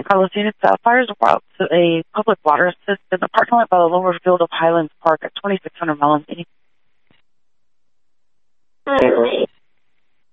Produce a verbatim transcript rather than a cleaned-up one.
Carlos Units, uh, fires brought to a public water system in the parking lot by the lower field of Highlands Park at twenty-six hundred Melon. Alright.